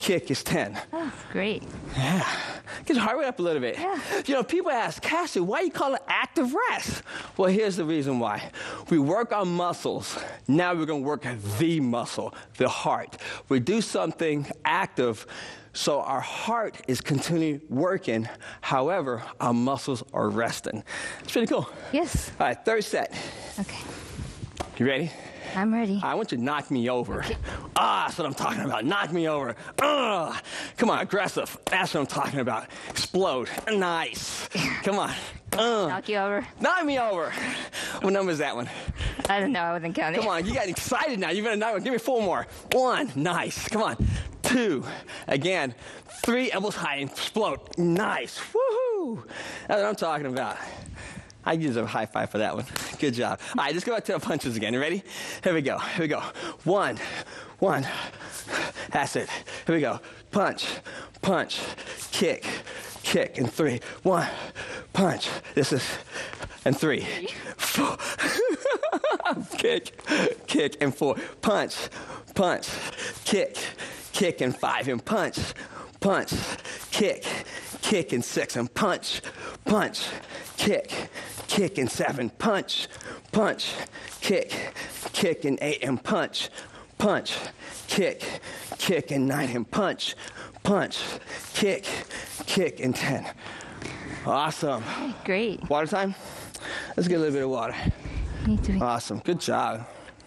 kick is 10. That's great. Yeah. Get your heart rate up a little bit. Yeah. You know, people ask, Cassie, why you call it active rest? Well, here's the reason why. We work our muscles. Now we're going to work the muscle, the heart. We do something active so our heart is continually working. However, our muscles are resting. It's pretty cool. Yes. All right, third set. Okay. You ready? I'm ready. I want you to knock me over. That's what I'm talking about. Knock me over. Come on, aggressive. That's what I'm talking about. Explode. Nice. Come on. Knock you over. Knock me over. What number is that one? I don't know. I wasn't counting. Come on, you got excited now. You better knock me. Give me 4 more. 1. Nice. Come on. 2. Again. 3. Elbows high. Explode. Nice. Woohoo. That's what I'm talking about. I use a high five for that one. Good job. All right, let's go back to the punches again. You ready? Here we go. Here we go. 1. That's it. Here we go. Punch, punch, kick, kick, and 3. 1, punch. This is, and 3. 4. Kick, kick, and 4. Punch, punch, kick, kick, and 5. And punch, punch, kick, kick, and 6. And punch, punch, kick, kick, and 7. Punch, punch, kick, kick, and 8. And punch, punch, kick, kick, and 9. And punch, punch, kick, kick, and 10. Awesome. Great. Water time? Let's get a little bit of water. Me too. Awesome. Good job.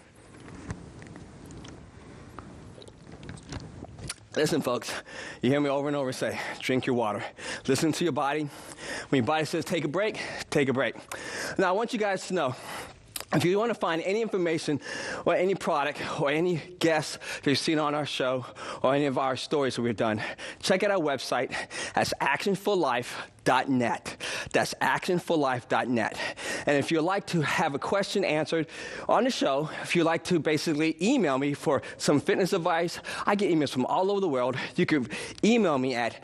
Listen, folks, you hear me over and over say, drink your water. Listen to your body. When your body says take a break, take a break. Now, I want you guys to know, if you want to find any information or any product or any guests that you've seen on our show or any of our stories that we've done, check out our website. That's actionforlife.net. That's actionforlife.net. And if you'd like to have a question answered on the show, if you'd like to basically email me for some fitness advice, I get emails from all over the world. You can email me at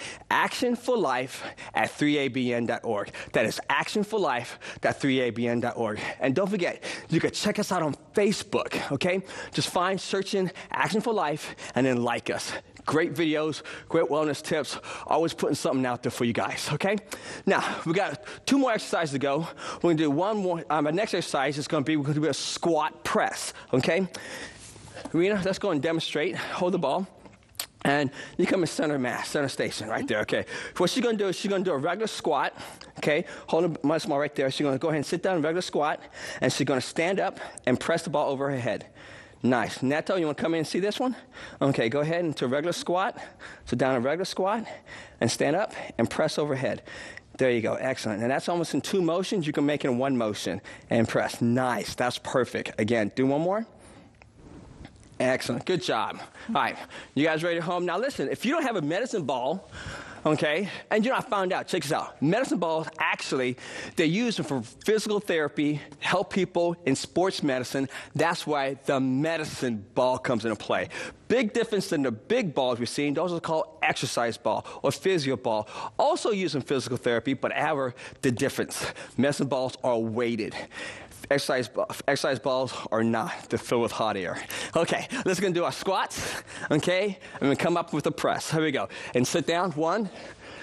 actionforlife@3abn.org. That is actionforlife.3abn.org. And don't forget, you can check us out on Facebook, okay? Just search in Action for Life, and then like us. Great videos, great wellness tips, always putting something out there for you guys, okay? Now, we got 2 more exercises to go. We're gonna do one more. Our next exercise is we're gonna do a squat press, okay? Rena, let's go and demonstrate. Hold the ball. And you come in center station right there, okay? What she's gonna do is she's gonna do a regular squat, okay? Hold the muscle right there. She's gonna go ahead and sit down in a regular squat, and she's gonna stand up and press the ball over her head. Nice. Neto, you wanna come in and see this one? Okay, go ahead into a regular squat. So down a regular squat, and stand up and press overhead. There you go, excellent. And that's almost in 2 motions. You can make it in 1 motion and press. Nice, that's perfect. Again, do 1 more. Excellent, good job. All right, you guys ready to home? Now listen, if you don't have a medicine ball, okay, and you know, I found out, check this out. Medicine balls, actually, they're used for physical therapy, help people in sports medicine. That's why the medicine ball comes into play. Big difference than the big balls we've seen. Those are called exercise ball or physio ball. Also used in physical therapy, but however, the difference. Medicine balls are weighted. Exercise balls are not. They're filled with hot air. Okay, let's go and do our squats, okay? And we come up with a press. Here we go. And sit down. 1,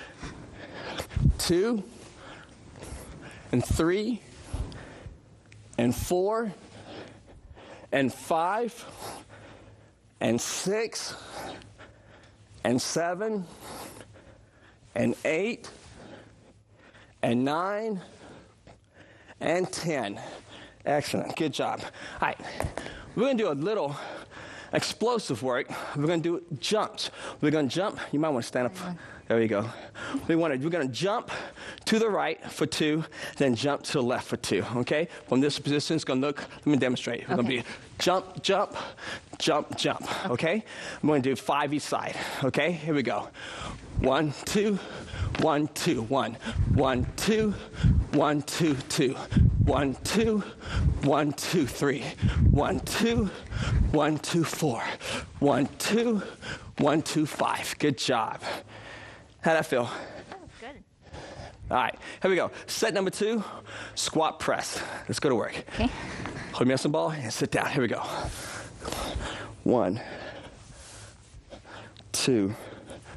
2, and 3, and 4, and 5, and 6, and 7, and 8, and 9, and 10. Excellent. Good job. All right. We're going to do a little explosive work. We're going to do jumps. We're going to jump. You might want to stand up. There we go. We're going to jump to the right for 2, then jump to the left for 2, okay? From this position, it's going to look, let me demonstrate. We're going to be jump, jump, jump, jump, okay? I'm going to do 5 each side, okay? Here we go. 1, 2, 1, 2, 1, 1, 2, 1, 2, 2, 1, 2, 1, 2, 3, 1, 2, 1, 2, 4, 1, 2, 1, 2, 5. Good job. How'd that feel? That was good. All right, here we go. Set number 2, squat press. Let's go to work. Okay. Hold me on some ball and sit down. Here we go. 1, 2,